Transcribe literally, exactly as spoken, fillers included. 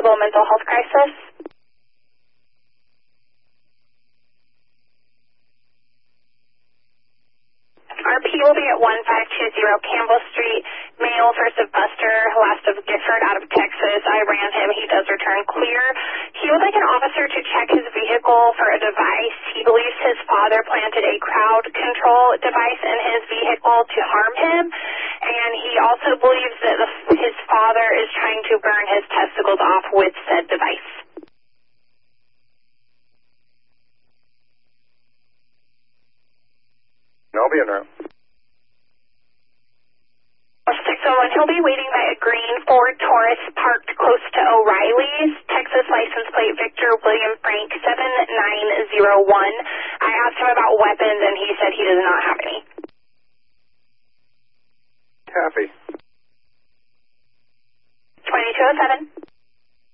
possible mental health crisis. R P will be at one five two zero Campbell Street, male, first of Buster, last of Gifford, out of Texas. I ran him. He does return clear. He would like an officer to check his vehicle for a device. He believes his father planted a crowd control device in his vehicle to harm him, and he also believes that the, his father is trying to burn his testicles off with said device. I'll be in route. six oh one, he'll be waiting by a green Ford Taurus parked close to O'Reilly's. Texas license plate Victor William Frank seven nine zero one. I asked him about weapons, and he said he does not have any. Copy. twenty-two oh seven.